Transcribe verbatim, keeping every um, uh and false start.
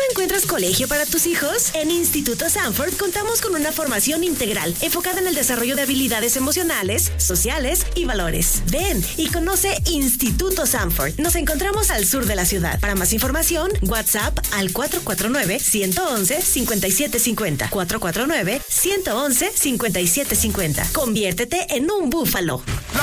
encuentras colegio para tus hijos? En Instituto Sanford contamos con una formación integral enfocada en el desarrollo de habilidades emocionales, sociales y valores. Ven y conoce Instituto Sanford. Nos encontramos al sur de la ciudad. Para más información, WhatsApp al cuatro cuatro nueve, uno uno uno, cinco siete cinco cero. cuatro cuatro nueve, uno uno uno, cinco siete cinco cero. Conviértete en un búfalo.